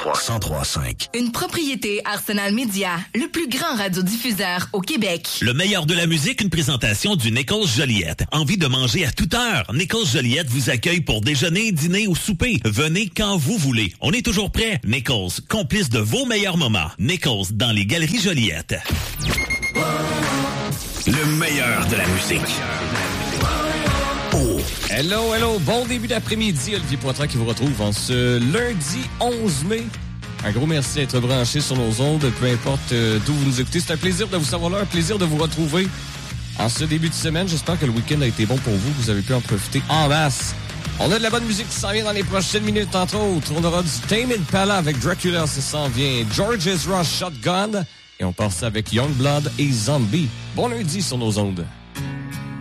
103.5. Une propriété Arsenal Media, le plus grand radiodiffuseur au Québec. Le meilleur de la musique, une présentation du Nichols Joliette. Envie de manger à toute heure? Nichols Joliette vous accueille pour déjeuner, dîner ou souper. Venez quand vous voulez. On est toujours prêt. Nichols, complice de vos meilleurs moments. Nichols, dans les Galeries Joliette. Le meilleur de la musique. Oh. Hello, bon début d'après-midi. Olivier Poitras qui vous retrouve en ce lundi 11 mai. Un gros merci d'être branché sur nos ondes, peu importe d'où vous nous écoutez. C'est un plaisir de vous savoir là, un plaisir de vous retrouver en ce début de semaine. J'espère que le week-end a été bon pour vous, que vous avez pu en profiter en masse. On a de la bonne musique qui s'en vient dans les prochaines minutes, entre autres. On aura du Tame Impala avec Dracula, ça s'en vient. George Ezra Shotgun. Et on passe avec Youngblood et Zombie. Bon lundi sur nos ondes.